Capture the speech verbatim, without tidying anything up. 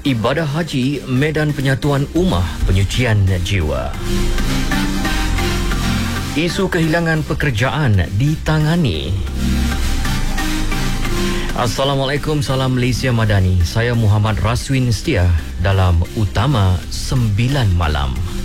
Ibadah Haji, Medan Penyatuan Ummah Penyucian Jiwa. Isu kehilangan pekerjaan ditangani. Assalamualaikum, salam Malaysia Madani. Saya Muhammad Raswin Setia dalam Utama sembilan Malam.